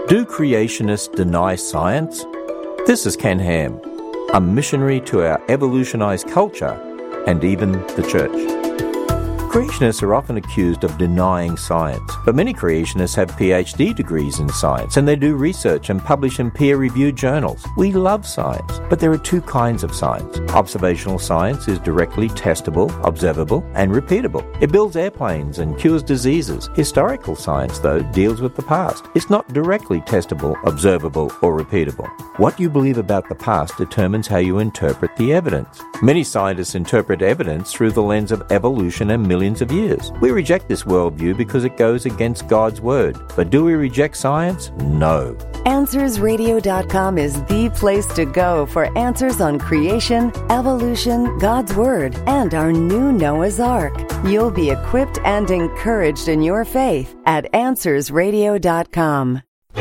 Do creationists deny science? This is Ken Ham, a missionary to our evolutionized culture and even the church. Creationists are often accused of denying science, but many creationists have PhD degrees in science and they do research and publish in peer-reviewed journals. We love science, but there are two kinds of science. Observational science is directly testable, observable, and repeatable. It builds airplanes and cures diseases. Historical science, though, deals with the past. It's not directly testable, observable, or repeatable. What you believe about the past determines how you interpret the evidence. Many scientists interpret evidence through the lens of evolution and millions of years. We reject this worldview because it goes against God's Word. But do we reject science? No. AnswersRadio.com is the place to go for answers on creation, evolution, God's Word, and our new Noah's Ark. You'll be equipped and encouraged in your faith at AnswersRadio.com.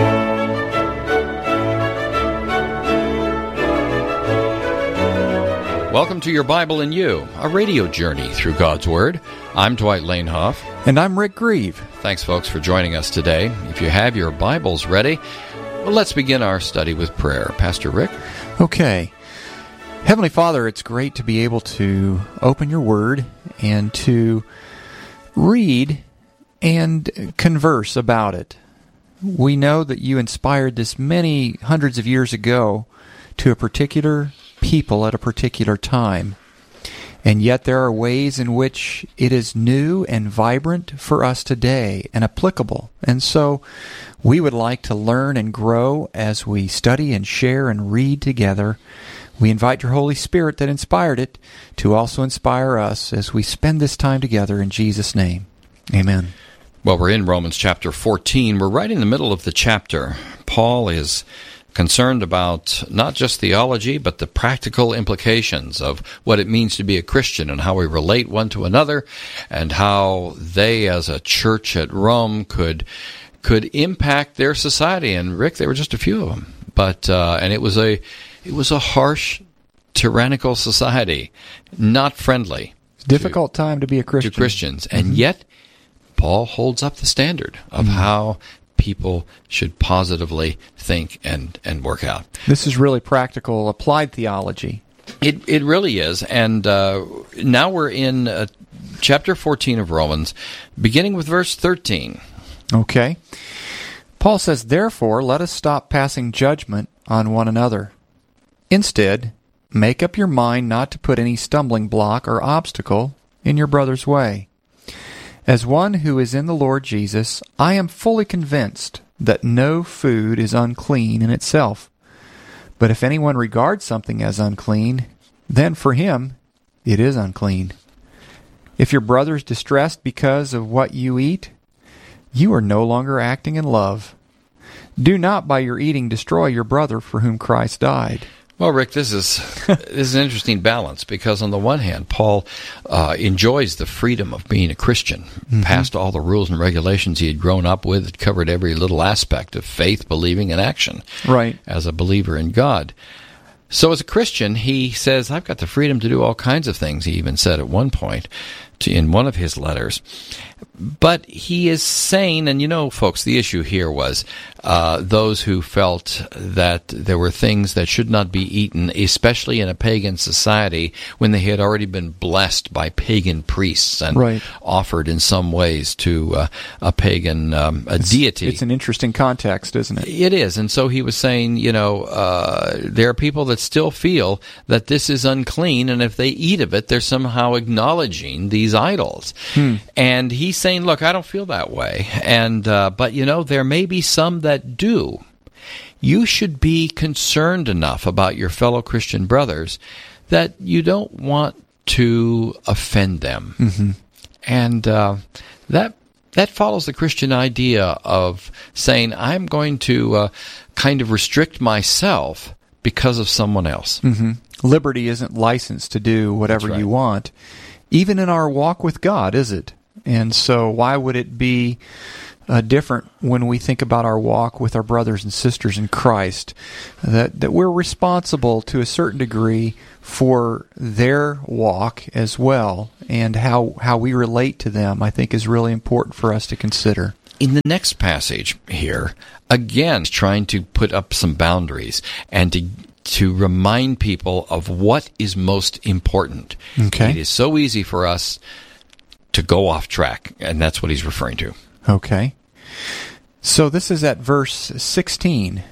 Welcome to Your Bible in You, a radio journey through God's Word. I'm Dwight Lanehoff. And I'm Rick Grieve. Thanks, folks, for joining us today. If you have your Bibles ready, well, let's begin our study with prayer. Pastor Rick? Okay. Heavenly Father, it's great to be able to open your Word and to read and converse about it. We know that you inspired this many hundreds of years ago to a particular people at a particular time. And yet there are ways in which it is new and vibrant for us today and applicable. And so we would like to learn and grow as we study and share and read together. We invite your Holy Spirit that inspired it to also inspire us as we spend this time together in Jesus' name. Amen. Well, we're in Romans chapter 14. We're right in the middle of the chapter. Paul is concerned about not just theology, but the practical implications of what it means to be a Christian and how we relate one to another and how they, as a church at Rome, could impact their society. And Rick, there were just a few of them, but and it was a harsh, tyrannical society, not friendly. It's a difficult time to be a Christian. To Christians, and yet Paul holds up the standard of how people should positively think and work out. This is really practical, applied theology. It really is. And now we're in chapter 14 of Romans, beginning with verse 13. Okay. Paul says, "Therefore, let us stop passing judgment on one another. Instead, make up your mind not to put any stumbling block or obstacle in your brother's way. As one who is in the Lord Jesus, I am fully convinced that no food is unclean in itself. But if anyone regards something as unclean, then for him it is unclean. If your brother is distressed because of what you eat, you are no longer acting in love. Do not by your eating destroy your brother for whom Christ died." Well, Rick, this is an interesting balance because on the one hand, Paul enjoys the freedom of being a Christian, past all the rules and regulations he had grown up with. It covered every little aspect of faith, believing, and action as a believer in God. So as a Christian, he says, I've got the freedom to do all kinds of things, he even said at one point in one of his letters. But he is saying, and you know, folks, the issue here was those who felt that there were things that should not be eaten, especially in a pagan society, when they had already been blessed by pagan priests and offered in some ways to a pagan deity. It's an interesting context, isn't it? It is. And so he was saying, you know, there are people that still feel that this is unclean, and if they eat of it, they're somehow acknowledging these idols. And he's saying, look, I don't feel that way. And but, you know, there may be some that do. You should be concerned enough about your fellow Christian brothers that you don't want to offend them. And that follows the Christian idea of saying, I'm going to kind of restrict myself because of someone else. Liberty isn't licensed to do whatever you want, even in our walk with God, is it? And so why would it be different when we think about our walk with our brothers and sisters in Christ, that we're responsible to a certain degree for their walk as well, and how we relate to them, I think, is really important for us to consider. in the next passage here, again, trying to put up some boundaries and to remind people of what is most important. Okay. It is so easy for us to go off track, and that's what he's referring to. Okay. So this is at verse 16.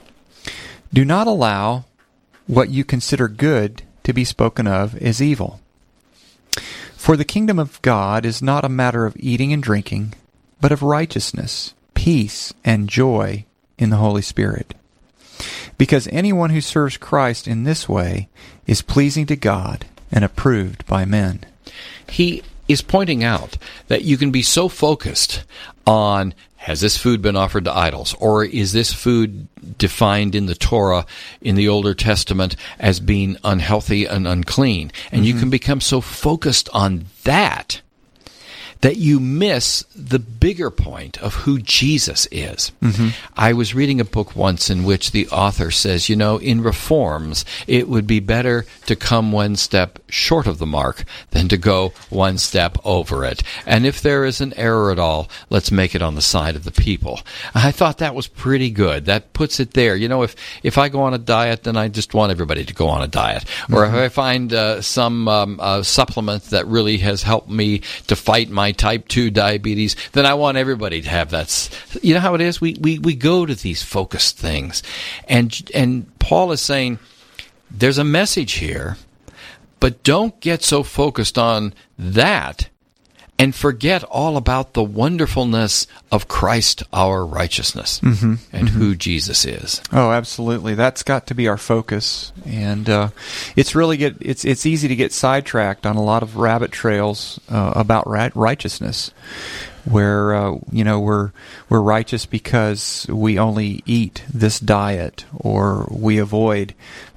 Do not allow what you consider good to be spoken of as evil. For the kingdom of God is not a matter of eating and drinking, but of righteousness, peace, and joy in the Holy Spirit. Because anyone who serves Christ in this way is pleasing to God and approved by men. He is pointing out that you can be so focused on, has this food been offered to idols? Or is this food defined in the Torah, in the Older Testament, as being unhealthy and unclean? And you can become so focused on that you miss the bigger point of who Jesus is. I was reading a book once in which the author says, in reforms, it would be better to come one step short of the mark than to go one step over it. And if there is an error at all, let's make it on the side of the people. I thought that was pretty good. That puts it there. If I go on a diet, then I just want everybody to go on a diet. Or if I find some supplement that really has helped me to fight my type 2 diabetes, then I want everybody to have that. You know how it is? We go to these focused things. And Paul is saying, there's a message here, but don't get so focused on that and forget all about the wonderfulness of Christ, our righteousness, and who Jesus is. Oh, absolutely. That's got to be our focus. And it's easy to get sidetracked on a lot of rabbit trails about righteousness, where we're righteous because we only eat this diet, or we avoid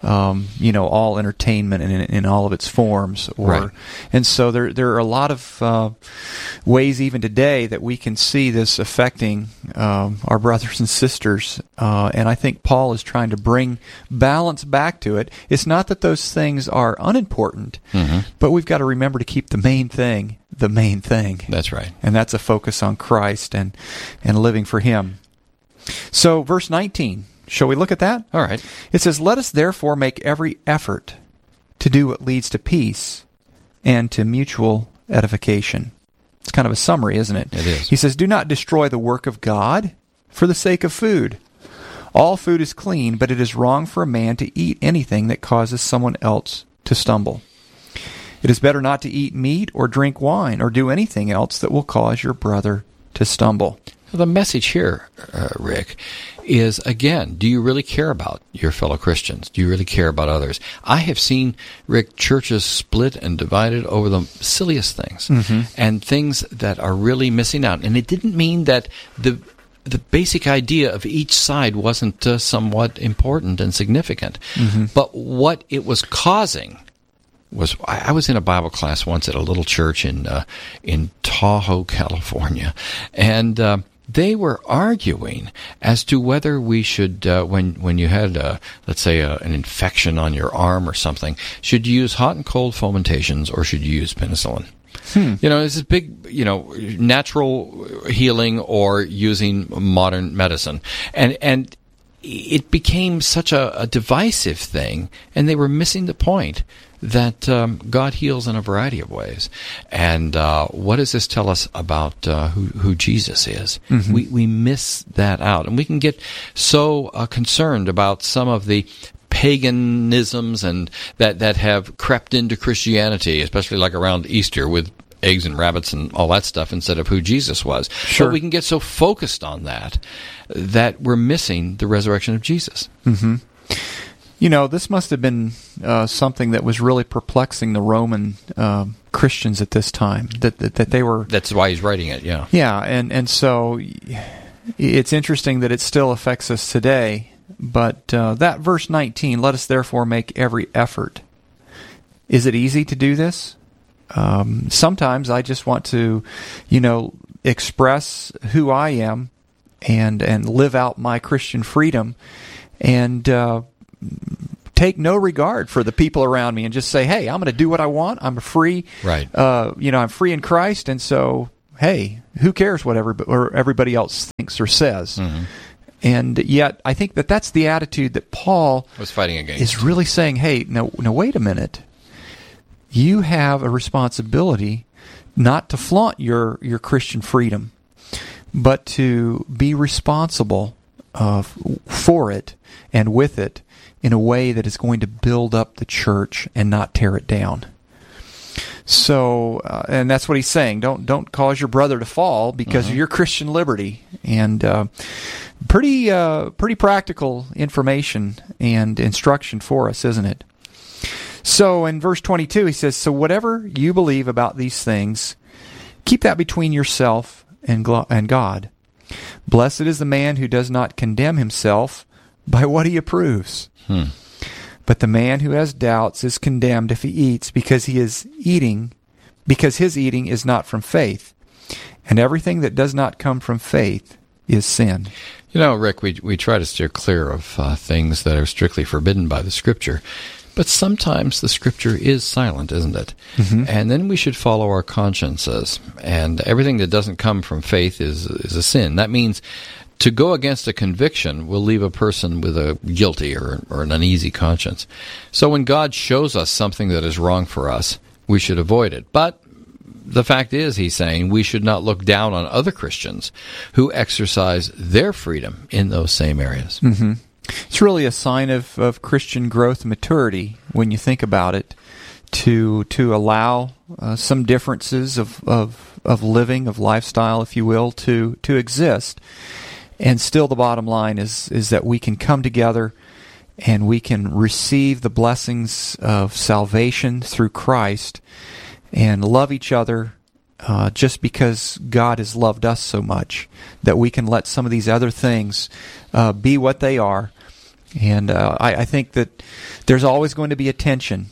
all entertainment in all of its forms, and so there are a lot of ways even today that we can see this affecting our brothers and sisters, and I think Paul is trying to bring balance back to it. It's not that those things are unimportant, but we've got to remember to keep the main thing. That's right. And that's a focus on Christ and living for Him. So, verse 19, shall we look at that? All right. It says, let us therefore make every effort to do what leads to peace and to mutual edification. It's kind of a summary, isn't it? It is. He says, do not destroy the work of God for the sake of food. All food is clean, but it is wrong for a man to eat anything that causes someone else to stumble. It is better not to eat meat or drink wine or do anything else that will cause your brother to stumble. The message here, Rick, is, again, do you really care about your fellow Christians? Do you really care about others? I have seen, Rick, churches split and divided over the silliest things and things that are really missing out. And it didn't mean that the basic idea of each side wasn't somewhat important and significant. But what it was causing was, I was in a Bible class once at a little church in Tahoe, California, and they were arguing as to whether we should, when you had, let's say, an infection on your arm or something, should you use hot and cold fomentations or should you use penicillin? This is big, natural healing or using modern medicine, and it became such a divisive thing, and they were missing the point that God heals in a variety of ways. And what does this tell us about who Jesus is? We miss that out. And we can get so concerned about some of the paganisms and that have crept into Christianity, especially like around Easter with eggs and rabbits and all that stuff instead of who Jesus was. Sure. But we can get so focused on that we're missing the resurrection of Jesus. This must have been something that was really perplexing the Roman Christians at this time. That they were. That's why he's writing it. Yeah. Yeah, and so it's interesting that it still affects us today. But that verse 19, let us therefore make every effort. Is it easy to do this? Sometimes I just want to, express who I am and live out my Christian freedom and take no regard for the people around me and just say, hey, I'm going to do what I want. I'm free. Right. I'm free in Christ, and so, hey, who cares what everybody else thinks or says? Mm-hmm. And yet, I think that that's the attitude that Paul was fighting against. Is really saying, hey, now wait a minute. You have a responsibility not to flaunt your Christian freedom, but to be responsible for it and with it in a way that is going to build up the church and not tear it down. So, and that's what he's saying. Don't cause your brother to fall because of your Christian liberty. And pretty practical information and instruction for us, isn't it? So in verse 22, he says, so whatever you believe about these things, keep that between yourself and God. Blessed is the man who does not condemn himself by what he approves. But the man who has doubts is condemned if he eats, because his eating is not from faith. And everything that does not come from faith is sin. You know, Rick, we try to steer clear of things that are strictly forbidden by the Scripture. But sometimes the Scripture is silent, isn't it? Mm-hmm. And then we should follow our consciences. And everything that doesn't come from faith is a sin. That means to go against a conviction will leave a person with a guilty or an uneasy conscience. So when God shows us something that is wrong for us, we should avoid it. But the fact is, he's saying, we should not look down on other Christians who exercise their freedom in those same areas. Mm-hmm. It's really a sign of Christian growth and maturity when you think about it, to allow some differences of living, of lifestyle, if you will, to exist. And still the bottom line is that we can come together and we can receive the blessings of salvation through Christ and love each other just because God has loved us so much, that we can let some of these other things be what they are. And I think that there's always going to be a tension,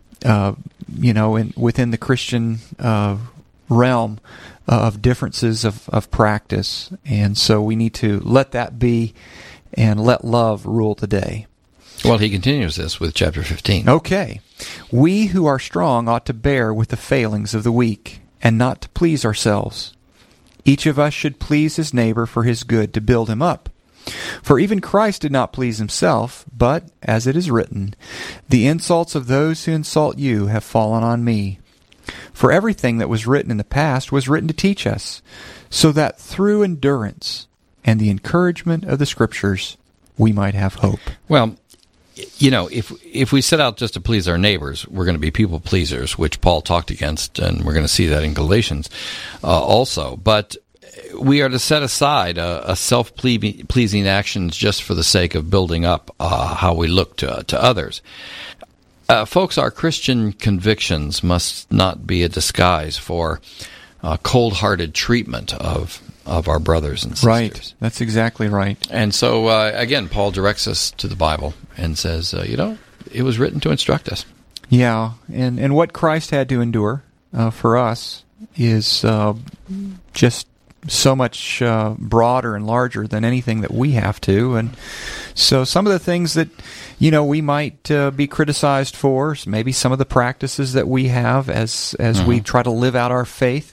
within the Christian realm of differences of practice. And so we need to let that be and let love rule the day. Well, he continues this with chapter 15. Okay. We who are strong ought to bear with the failings of the weak and not to please ourselves. Each of us should please his neighbor for his good, to build him up. For even Christ did not please himself, but, as it is written, the insults of those who insult you have fallen on me. For everything that was written in the past was written to teach us, so that through endurance and the encouragement of the Scriptures we might have hope. Well, you know, if we set out just to please our neighbors, we're going to be people pleasers, which Paul talked against, and we're going to see that in Galatians also. But we are to set aside a self-pleasing actions just for the sake of building up how we look to others. Folks, our Christian convictions must not be a disguise for cold-hearted treatment of our brothers and sisters. Right. That's exactly right. And so, again, Paul directs us to the Bible and says, it was written to instruct us. Yeah, and what Christ had to endure for us is just so much broader and larger than anything that we have to. And so some of the things that, we might be criticized for, maybe some of the practices that we have as we try to live out our faith,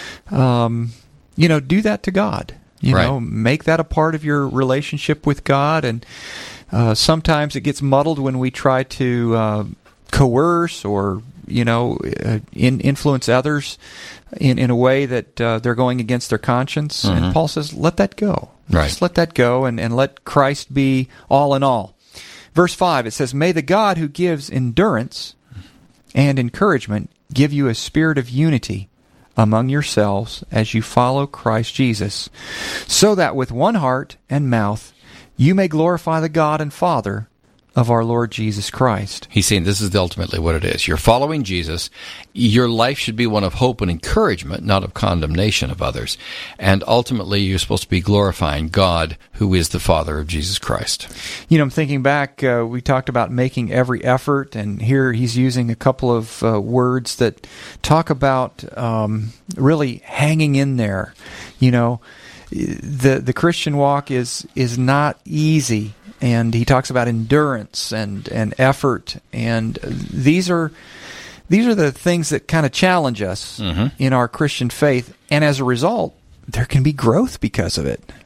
do that to God. Make that a part of your relationship with God. And sometimes it gets muddled when we try to coerce or influence others in a way that they're going against their conscience. Mm-hmm. And Paul says, let that go. Right. Just let that go and let Christ be all in all. Verse 5, it says, may the God who gives endurance and encouragement give you a spirit of unity among yourselves as you follow Christ Jesus, so that with one heart and mouth you may glorify the God and Father of our Lord Jesus Christ. He's saying this is ultimately what it is. You're following Jesus. Your life should be one of hope and encouragement, not of condemnation of others. And ultimately, you're supposed to be glorifying God, who is the Father of Jesus Christ. I'm thinking back, we talked about making every effort, and here he's using a couple of words that talk about really hanging in there. The Christian walk is not easy. And he talks about endurance and effort, and these are These are the things that kind of challenge us in our Christian faith, and as a result, there can be growth because of it.